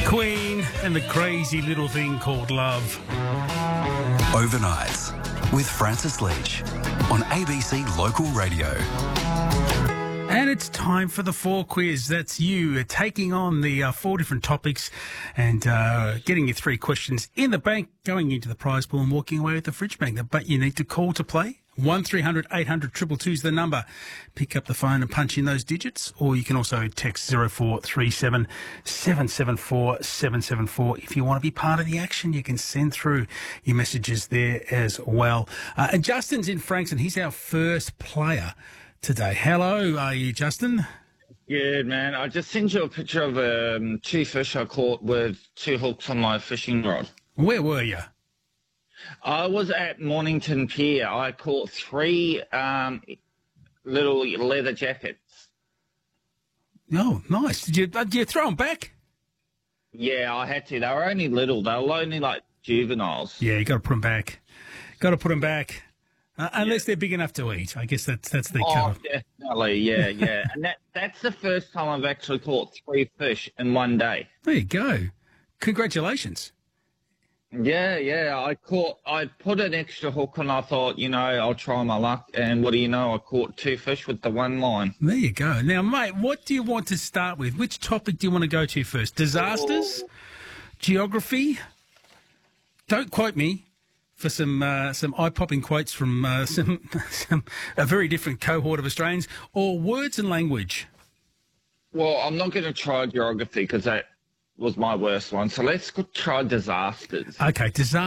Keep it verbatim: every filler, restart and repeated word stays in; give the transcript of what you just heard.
Queen and the crazy little thing called love. Overnights with Francis Leach on A B C Local Radio. And it's time for the four quiz. That's you taking on the uh, four different topics and uh, getting your three questions in the bank, going into the prize pool and walking away with the fridge magnet. But you need to call to play. one three hundred eight hundred two two two is the number. Pick up the phone and punch in those digits, or you can also text zero four three seven seven seven four seven seven four. If you want to be part of the action, you can send through your messages there as well. Uh, and Justin's in Frankston. He's our first player today. Hello, are you, Justin? Good, man. I just sent you a picture of um, two fish I caught with two hooks on my fishing rod. Where were you? I was at Mornington Pier. I caught three um, little leather jackets. Oh, nice. Did you, uh, did you throw them back? Yeah, I had to. They were only little. They were only like juveniles. Yeah, you got to put them back. Got to put them back. Uh, unless yeah. they're big enough to eat. I guess that's that's the oh, cut-off. Definitely, yeah, yeah. And that that's the first time I've actually caught three fish in one day. There you go. Congratulations. Yeah, yeah. I caught, I put an extra hook and I thought, you know, I'll try my luck. And what do you know? I caught two fish with the one line. There you go. Now, mate, what do you want to start with? Which topic do you want to go to first? Disasters? Oh. Geography? Don't quote me for some uh, some eye-popping quotes from uh, some, some a very different cohort of Australians, or words and language? Well, I'm not going to try geography because that was my worst one. So let's go try disasters. Okay, disasters.